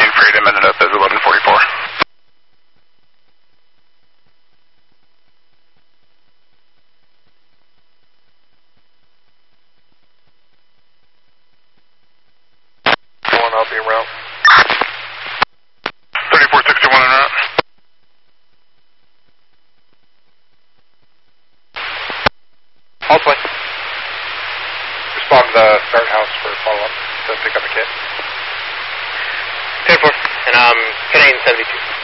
Freedom ended up as 1144. I'll be en route. 3461 en route. Halfway. Respond to the start house for follow-up to pick up a kit. 10-4, and I'm Canadian 72.